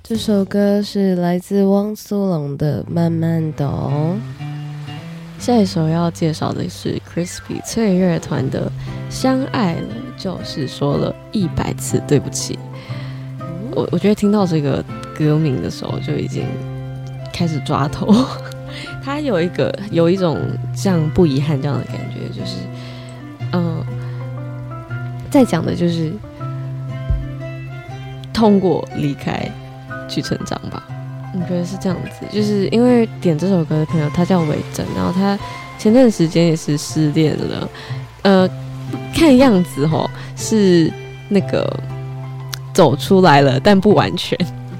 这首歌是来自汪苏泷的《慢慢懂》。 下一首要介绍的是 Crispy 脆乐团的《相爱了就是说了100次对不起》。我觉得听到这个歌名的时候就已经开始抓头。它有一种像不遗憾这样的感觉，就是在讲的就是通过离开去成长吧。我觉得是这样子，就是因为点这首歌的朋友他叫伟珍，然后他前段时间也是失恋了，看样子是那个走出来了，但不完全。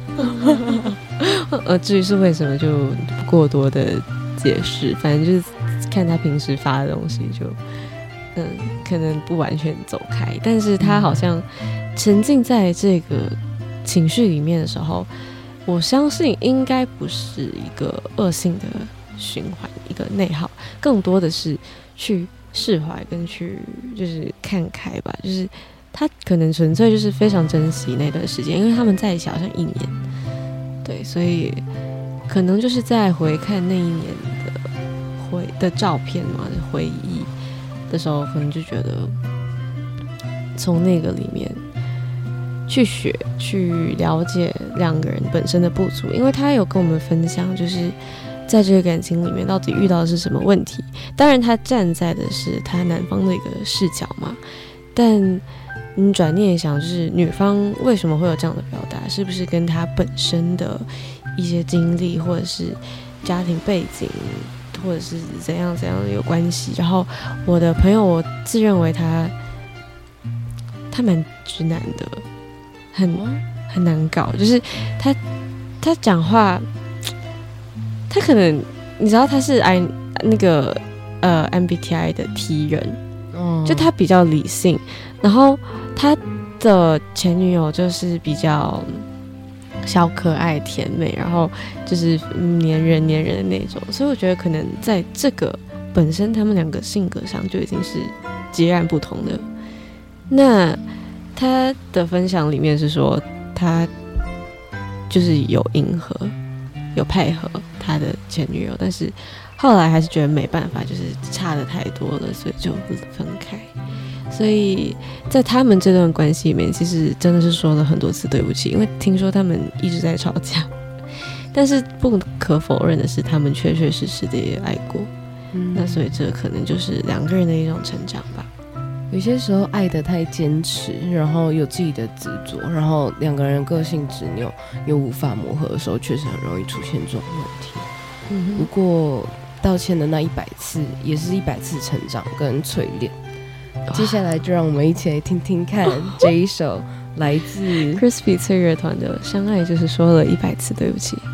至于是为什么就不过多的解释，反正就是看他平时发的东西就可能不完全走开，但是他好像沉浸在这个情绪里面的时候，我相信应该不是一个恶性的循环，一个内耗，更多的是去释怀跟去就是看开吧，就是他可能纯粹就是非常珍惜那段时间，因为他们在一起好像1年，对，所以可能就是在回看那1年的照片嘛，回忆的时候，可能就觉得从那个里面去学去了解两个人本身的不足，因为他有跟我们分享，就是在这个感情里面到底遇到的是什么问题。当然他站在的是他男方的一个视角嘛，但你转念一想，就是女方为什么会有这样的表达，是不是跟他本身的一些经历或者是家庭背景或者是怎样有关系。然后我的朋友，我自认为他蛮直男的，很难搞，就是他讲话，他可能你知道他是MBTI 的 T 人，就他比较理性，然后他的前女友就是比较小可爱甜美，然后就是黏人的那种，所以我觉得可能在这个本身他们两个性格上就已经是截然不同的。那他的分享里面是说他就是有迎合有配合他的前女友，但是后来还是觉得没办法，就是差得太多了，所以就分开。所以在他们这段关系里面，其实真的是说了很多次对不起，因为听说他们一直在吵架，但是不可否认的是他们确实的也爱过，那所以这可能就是两个人的一种成长吧。 有些时候爱得太坚持，然后有自己的执着，然后两个人个性执拗又无法磨合的时候，确实很容易出现这种问题。不过道歉的那100次也是100次成长跟淬炼。接下来就让我们一起来听听看这一首来自 Crispy 脆乐团的《相爱就是说了100次对不起》。